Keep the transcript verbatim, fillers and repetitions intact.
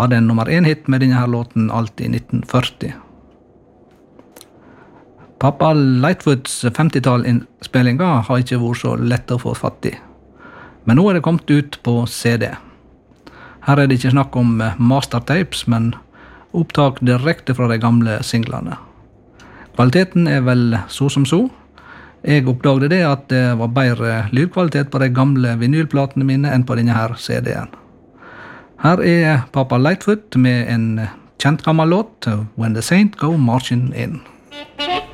hadde en nummer én hit med denne her låten alt i nitten førti. Pappa Lightfoots femtitall-innspillinger har ikke vært så lett å få fatt i. Men nå er det kommet ut på C D. Her er det ikke snakk om mastertapes, men opptak direkte fra de gamle singlene. Kvaliteten er vel så som så. Jeg oppdagde det at det var bedre lydkvalitet på de gamle vinylplatene mine enn på denne her C D-en. Her er Pappa Lightfoot med en kjent gammel låt, When the Saint Go Marching In.